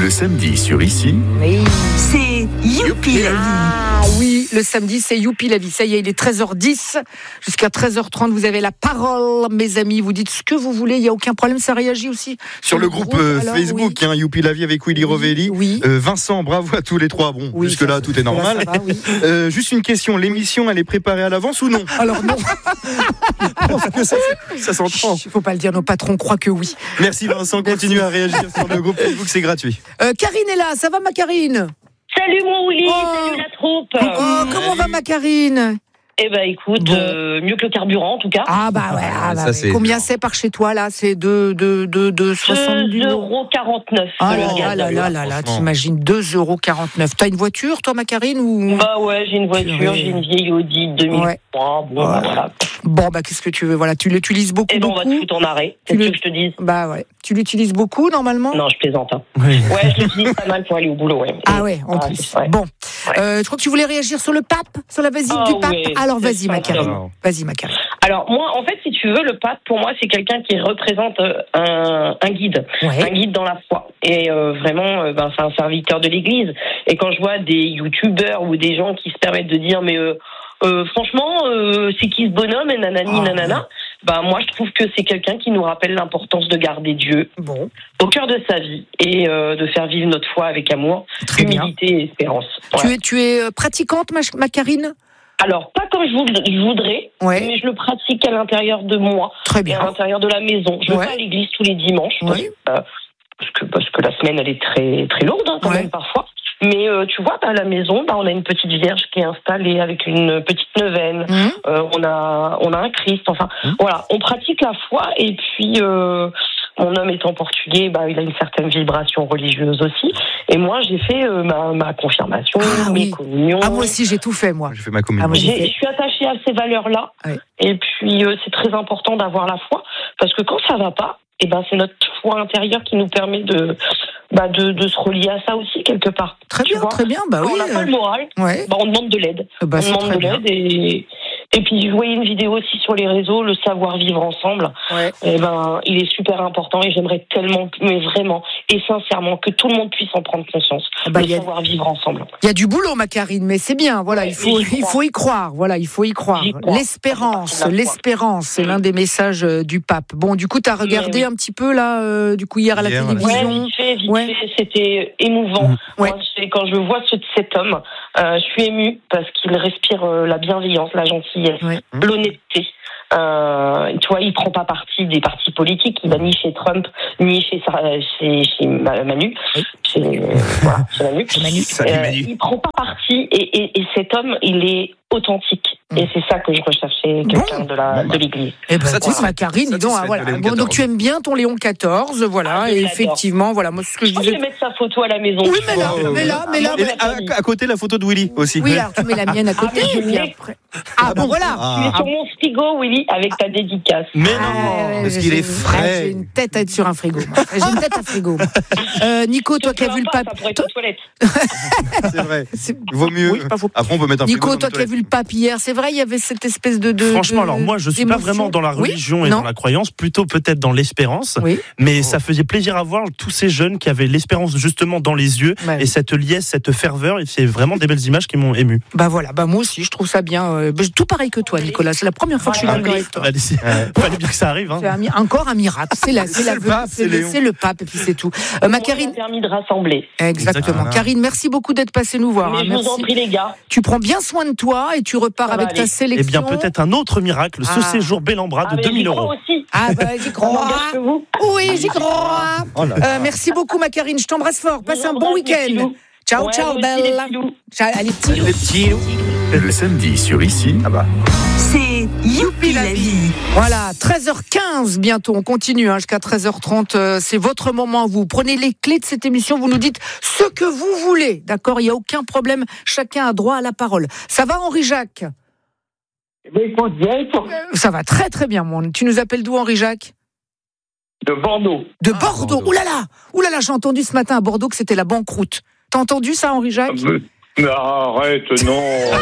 Le samedi sur Ici, Oui. C'est Youpi la vie. Ah oui, le samedi, c'est Youpi la vie. Ça y est, il est 13h10. Jusqu'à 13h30, vous avez la parole, mes amis. Vous dites ce que vous voulez, il n'y a aucun problème. Ça réagit aussi sur le groupe alors, Facebook, oui. Youpi la vie avec Willy Rovelli. Oui. Vincent, bravo à tous les trois. Bon, Oui, jusque-là, tout est normal. Ça va, oui. Juste une question, l'émission, elle est préparée à l'avance ou non? Alors non, Je pense que ça s'entend. il ne faut pas le dire, nos patrons croient que oui. Merci Vincent, continue à réagir sur le groupe Facebook, c'est gratuit. Karine est là, ça va ma Karine? Salut mon Willy, Oh. salut la troupe. Comment va ma Karine? Eh ben écoute, mieux que le carburant en tout cas. Ah bah ouais, ça, c'est combien énorme. c'est par chez toi là? C'est de 70 euros. 2,49 €. Ah le là gaz. là là là, franchement. t'imagines 2,49 €. T'as une voiture toi ma Karine ou... Bah ouais, j'ai une voiture, Purée. j'ai une vieille Audi 2003. Ouais. Bon, bah, voilà. Bon bah qu'est-ce que tu veux, voilà, tu l'utilises beaucoup. Et ben on va te foutre en arrêt. Tu C'est ce le- que je te dis. Bah ouais, tu l'utilises beaucoup normalement? Non, je plaisante. Hein. Oui. Ouais, je l'utilise pas mal pour aller au boulot. Ouais. Ah ouais, en Ah, plus. c'est vrai. Bon, Ouais. je crois que tu voulais réagir sur le pape, sur la visite Ah du pape. ouais, Alors c'est vas-y ma ça, Karine, ça. vas-y ma Karine. Alors moi, en fait, si tu veux, le pape, pour moi, c'est quelqu'un qui représente un guide. Un Ouais. guide dans la foi. Et vraiment, c'est un serviteur de l'Église. Et quand je vois des youtubeurs ou des gens qui se permettent de dire, mais franchement, c'est qui ce bonhomme et nanani nanana, bah moi je trouve que c'est quelqu'un qui nous rappelle l'importance de garder Dieu Bon, au cœur de sa vie et de faire vivre notre foi avec amour, très bien. humilité et espérance. Voilà. Tu es pratiquante ma Karine? Alors pas comme je voudrais, Ouais. mais je le pratique à l'intérieur de moi. Très Et à bien. l'intérieur de la maison. Je vais Ouais. pas à l'église tous les dimanches Oui. parce que la semaine elle est très très lourde quand Ouais. même parfois. Mais tu vois, à la maison, on a une petite vierge qui est installée avec une petite neuvaine. Mmh. On a un Christ. Enfin, voilà, on pratique la foi. Et puis, mon homme étant portugais, il a une certaine vibration religieuse aussi. Et moi, j'ai fait ma confirmation, Ah mes oui. communions. Ah moi aussi j'ai tout fait moi. J'ai fait ma communion. Ah, moi, Je suis attachée à ces valeurs-là. Ouais. Et puis, c'est très important d'avoir la foi. Parce que quand ça va pas, c'est notre foi intérieure qui nous permet de se relier à ça aussi, quelque part. Très Tu bien, vois, très bien. Bah quand oui. on n'a pas le moral, Ouais. on demande de l'aide. Bah, On c'est demande très de bien. l'aide et puis je voyais une vidéo aussi sur les réseaux, le savoir vivre ensemble. Ouais. Il est super important et j'aimerais tellement, mais vraiment et sincèrement, que tout le monde puisse en prendre conscience. Bah, le il y a- savoir vivre ensemble. Il y a du boulot, ma Karine, mais c'est bien. Voilà, Ouais, il faut y croire. Voilà, il faut y croire. J'y crois. L'espérance, C'est la foi. l'espérance, c'est l'un des messages du pape. Bon, du coup, t'as regardé oui. un petit peu là, du coup hier à la Hier, télévision. Ouais, vite Ouais. fait, c'était émouvant. Ouais. Moi, quand je vois cet homme, je suis émue parce qu'il respire la bienveillance, la gentillesse, Ouais. l'honnêteté. Tu vois, il prend pas parti des partis politiques. Il va ni chez Trump, ni chez Manu. Oui. Chez Manu. Salut, Manu. Il prend pas parti et cet homme, il est authentique. Et c'est ça que je recherchais, quelqu'un de l'Église. Eh ben, Satisfait. ma Karine, dis donc, Satisfait voilà. de Léon Bon, donc XIV. tu aimes bien ton Léon XIV, voilà, Ah, je et l'adore. effectivement, voilà, moi c'est ce que je Je disais. vais mettre sa photo à la maison. Oui, tu mais là, vois. mais là, mais là. Et à côté, la photo de Willy aussi. Oui, alors tu mets la mienne à côté, mais je et puis l'ai. après. Ah bon, voilà. Tu es sur mon frigo, Willy, avec ta dédicace. Mais Ah, non, ouais, parce j'ai qu'il est une- frais. J'ai une tête à être sur un frigo. moi. J'ai une tête à frigo. moi. Nico, toi qui as vu le pape. Ça pourrait être aux toilettes. C'est vrai. C'est- Il vaut mieux. Oui, pas faux. Après, on peut mettre un frigo Nico, dans toi les qui as toilettes. vu le pape hier, c'est vrai, il y avait cette espèce de. Franchement, alors moi, je suis pas d'émotion. vraiment dans la Oui religion et Non. dans la croyance, plutôt peut-être dans l'espérance. Oui. Mais ça faisait plaisir à voir tous ces jeunes qui avaient l'espérance justement dans les yeux Ouais. et cette liesse, cette ferveur. Et c'est vraiment des belles images qui m'ont ému. Bah voilà, bah moi aussi, je trouve ça bien. Tout pareil que toi, Nicolas. C'est la première fois que je suis d'accord avec toi. Fallait bien que ça arrive. Hein. C'est encore un miracle. C'est la C'est le pape, c'est Léon. c'est le pape et puis c'est tout. Moi, Ma il Karine, m'a permis de rassembler. exactement. Voilà. Karine, merci beaucoup d'être passée nous voir. Mais hein. je vous en Merci. prie, les gars. Tu prends bien soin de toi et tu repars Ça va avec ta aller. sélection. Eh bien, peut-être un autre miracle, ce Ah. séjour bel en bras de mais 2000 j'y crois euros. aussi. Ah bah j'y Ça crois. m'engage que vous. Oui, j'y crois. Oh là là. Merci beaucoup ma Karine, je t'embrasse fort. Passe Je un vous bon embrasse, les petits week-end. loups. Ciao, Ouais, ciao, vous aussi, les belle. petits loups. Ciao, allez, petits loups. Les petits loups. le samedi sur Ici, C'est Youpi la vie. Voilà, 13h15 bientôt, on continue jusqu'à 13h30, c'est votre moment, vous prenez les clés de cette émission, vous nous dites ce que vous voulez, d'accord, il n'y a aucun problème, chacun a droit à la parole. Ça va Henri-Jacques? Ça va très très bien, tu nous appelles d'où Henri-Jacques? De Bordeaux. De Bordeaux. Bordeaux. Ouh là là, j'ai entendu ce matin à Bordeaux que c'était la banqueroute. T'as entendu ça Henri-Jacques? Mais arrête, non.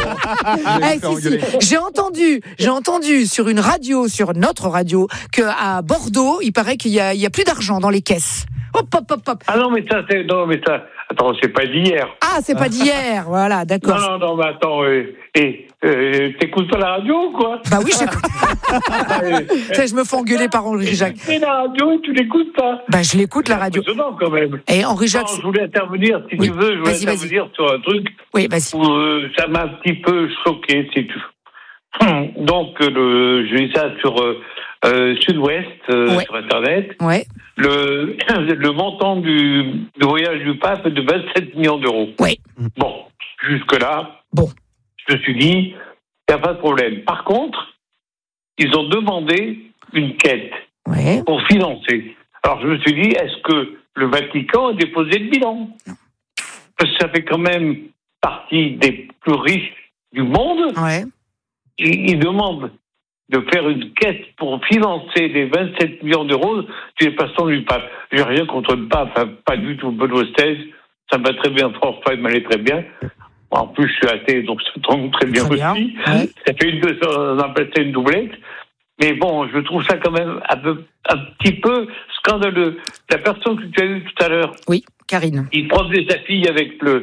Si. J'ai entendu sur une radio, sur notre radio, qu'à Bordeaux, il paraît qu'il y a plus d'argent dans les caisses. Hop. Ah non, mais ça, attends, c'est pas d'hier. Ah, c'est pas d'hier, voilà, d'accord. Non, mais attends, t'écoutes pas la radio ou quoi? Bah oui, je me fais engueuler par Henri Jacques. Tu fais la radio et tu l'écoutes pas? Bah je l'écoute la radio. C'est impressionnant quand même. Et Henri Jacques. Non, je voulais intervenir, si Oui, tu veux, vas-y. intervenir sur un truc Oui, vas-y. où ça m'a un petit peu choqué, si tu veux. Donc, je lis ça sur Sud-Ouest, sur Internet. Ouais. Le montant du voyage du pape est de 27 millions d'euros. Oui. Bon, jusque-là, bon. Je me suis dit, il n'y a pas de problème. Par contre, ils ont demandé une quête pour financer. Alors je me suis dit, est-ce que le Vatican a déposé le bilan? Parce que ça fait quand même partie des plus riches du monde. Ouais. Ils demandent de faire une quête pour financer les 27 millions d'euros du passant du pape. J'ai rien contre le pape, pas du tout. Benoît XVI, ça me va très bien. François, il m'allait très bien. En plus, je suis athée, donc ça tombe très bien aussi. Ouais. Ça fait on appelle ça une doublette. Mais bon, je trouve ça quand même un petit peu scandaleux. La personne que tu as eue tout à l'heure. Oui, Karine. Il promenait sa fille avec qui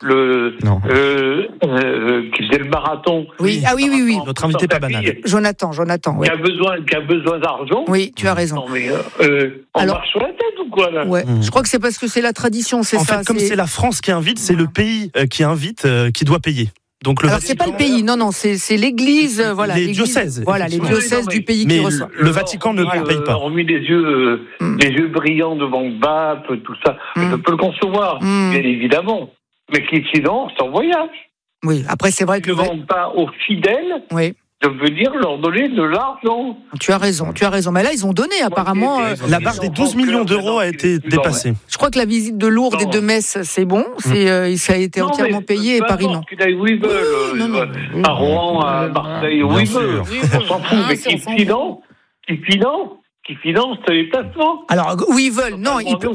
faisait le marathon. Oui, oui. Notre invité pas banal. Jonathan, oui. Qui a besoin d'argent. Oui, tu as raison. Non, mais on marche sur la tête ou quoi, là? Ouais. Je crois que c'est parce que c'est la tradition, c'est ça. En fait, comme c'est la France qui invite, c'est le pays qui invite qui doit payer. Donc alors c'est pas le pays, non, c'est l'Église, voilà. Les diocèses. Voilà, les diocèses du pays qui reçoit. Le Vatican ne paye pas. On a mis les yeux brillants devant le pape, tout ça. Je peux le concevoir, bien évidemment. Mais qui finance en voyage. Oui, après c'est vrai que... Ils ne demandent pas aux fidèles de venir leur donner de l'argent. Tu as raison. Mais là, ils ont donné, apparemment... la barre des 12 millions d'euros a été dépassée. Je crois que la visite de Lourdes et de Metz, c'est bon. Ça a été entièrement payé, et Paris, non. Qu'ils aillent où ils veulent. À Rouen, à Marseille, où ils veulent. On s'en fout, mais qui finance les placements. Alors, où ils veulent, non.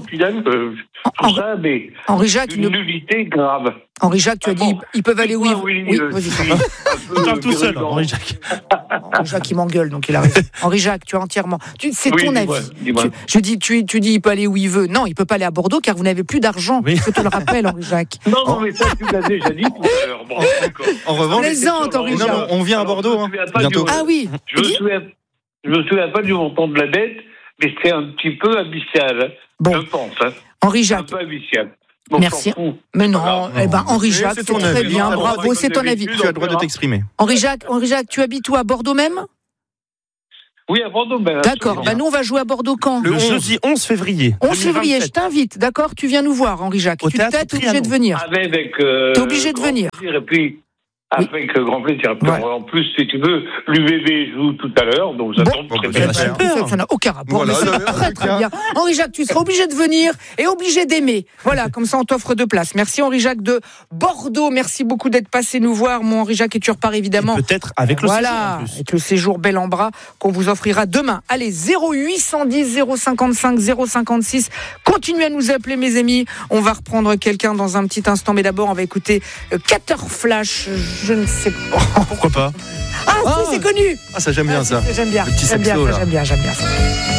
Henri Jacques, une nullité grave. Henri Jacques, tu as dit, ils peuvent aller où ils veulent. Oui, vas-y. Il parle tout seul, Henri Jacques. Henri Jacques, il m'engueule, donc il a raison. Henri Jacques, tu as entièrement. C'est ton avis. Dis-moi. Tu dis, il peut aller où il veut. Non, il peut pas aller à Bordeaux car vous n'avez plus d'argent. Je te le rappelle, Henri Jacques. Non, mais ça, tu l'as déjà dit tout à l'heure. Bon, en revanche, plaisante, Henri Jacques. On vient à Bordeaux, bientôt. Ah oui. Je me souviens pas du montant de la dette, mais c'est un petit peu abyssal. Bon. Je pense. Henri Jacques. Un peu abyssal. Bon, merci. Mais non, Henri Jacques, c'est très bien. Bravo, c'est ton avis. Tu as le droit de t'exprimer. Henri Jacques, tu habites où, à Bordeaux même? Oui, à Bordeaux même. D'accord. Nous, on va jouer à Bordeaux quand? Le jeudi 11 février. 11 février, je t'invite. D'accord? Tu viens nous voir, Henri Jacques. Tu es obligé de venir. T'es obligé de venir. Et puis, avec grand plaisir. En plus, si tu veux, l'UBB joue tout à l'heure, donc ça tombe très bien. Ça n'a aucun rapport, mais c'est très bien. Henri Jacques, tu seras obligé de venir et obligé d'aimer. Voilà, comme ça on t'offre 2 places. Merci Henri Jacques de Bordeaux. Merci beaucoup d'être passé nous voir, mon Henri Jacques, et tu repars évidemment. Et peut-être avec le séjour en plus. Avec le séjour bel en bras qu'on vous offrira demain. Allez, 0810 055 056. Continuez à nous appeler, mes amis. On va reprendre quelqu'un dans un petit instant, mais d'abord on va écouter Cater Flash. Je ne sais pas. Pourquoi pas? Ah, c'est connu. Ah, ça j'aime bien ça. J'aime bien. Le petit J'aime bien saxo, là. J'aime bien ça.